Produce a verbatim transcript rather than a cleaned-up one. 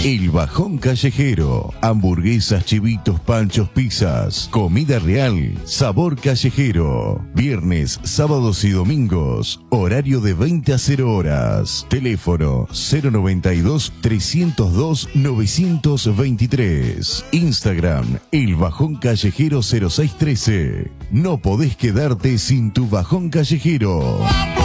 El Bajón Callejero. Hamburguesas, chivitos, panchos, pizzas. Comida real. Sabor callejero. Viernes, sábados y domingos. Horario de veinte a cero horas. Teléfono cero noventa y dos, trescientos dos, novecientos veintitrés. Instagram El Bajón Callejero cero seis trece. No podés quedarte sin tu Bajón Callejero.